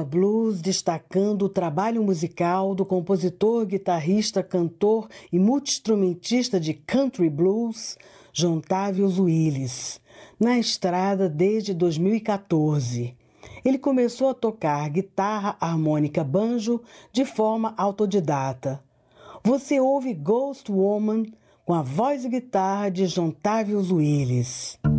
Alabama Blues, destacando o trabalho musical do compositor, guitarrista, cantor e multi-instrumentista de country blues, Jontávius Willis, na estrada desde 2014. Ele começou a tocar guitarra, harmônica, banjo de forma autodidata. Você ouve Ghost Woman com a voz e guitarra de Jontávius Willis.